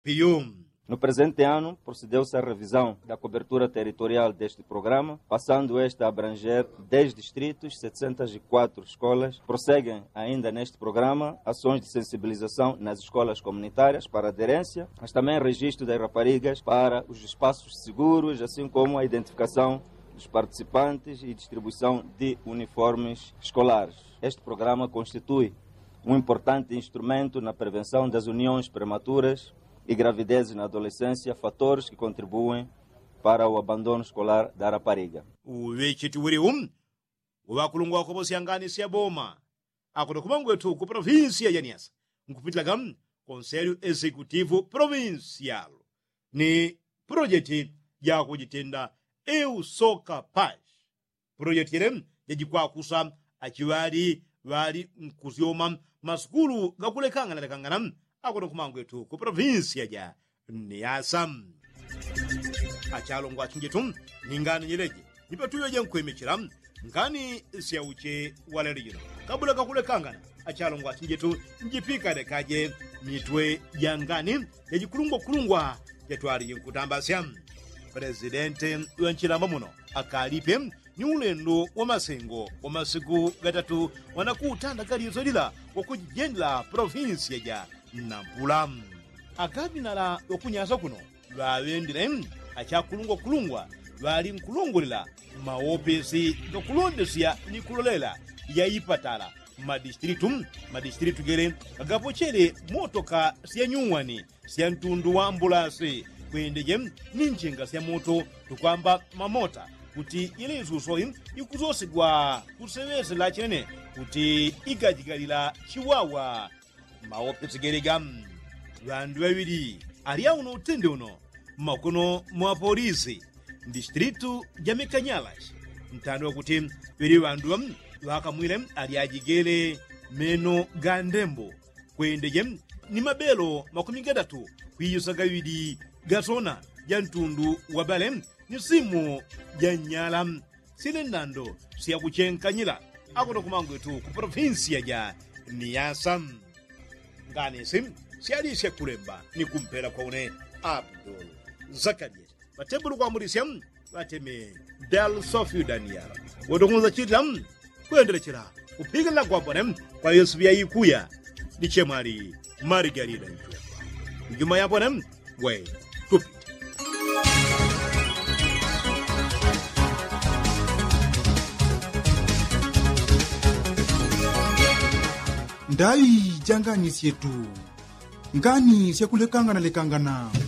Pium. No presente ano, procedeu-se à revisão da cobertura territorial deste programa, passando este a abranger 10 distritos, 704 escolas. Prosseguem ainda neste programa ações de sensibilização nas escolas comunitárias para aderência, mas também registro das raparigas para os espaços seguros, assim como a identificação dos participantes e distribuição de uniformes escolares. Este programa constitui um importante instrumento na prevenção das uniões prematuras e gravidez na adolescência, fatores que contribuem para o abandono escolar da rapariga. Uwechitiwiri uwakulungu wako bosiyanganisiya boma akuno kumangwetu ku província ya Niassa nkupitilaga Conselho Executivo Provincial ni projeti ya kujitenda Eu Sou Capaz. Projeti ile yajikwakusa achiwali wali mkuzioma masukulu gakulekangana akuno kumangwetu ku província ya Niassa. Achalongo achinjetu ningani nyileje nipatuyo je nkwemechera ngani siauche walerino kabula kakulekangana achalongo achinjetu njipika dekaje mitwe yangani yajikulungwa yatwali nkutambasya presidente wanchilamba muno akalipe ni ulendo wa masengo wa masiku gatatu wanakutanda kalizo lila wakujendela provinsia ya Nampula. Akabinala okunyasa kuno lwawendire achakulungwa lwali nkulongolera maopesi nokulondesya ni kulolela yaipatala madistritu gere agapochere motoka syanyuwani syantundu wa ambulasi kwendeje ninjinga sya moto tukwamba mamota kuti ile izusoyi ikuzosigwa kusewezela chinene kuti igajigalira chiwawa maopesi gerega vandu vaviri ali auno utende uno makono mwa polisi distritu ya Mekanyalas mtando wakuti viri vandu vakamwile ali ajigele meno gandembo kwendeje ni mabelo makumi gatatu kwiyosa gavidi gasona ya ntundu wabale ni simu ya Nyala silendando siya kuchenkanyila akuno kumangwetu ku provinsia ya Niassa. Ngani sim sialisha kulemba ni kumpela kwa une Abdul Zakarias batebulu kwa murisya bateme Del Sofio Daniel wodongoza chidlam kuendelechera upigala kwa bone kwa Yesu bya ikuya dichemari Margarida njuma ya bone we tupi ndai jangani sietu ngani siakulekangana lekangana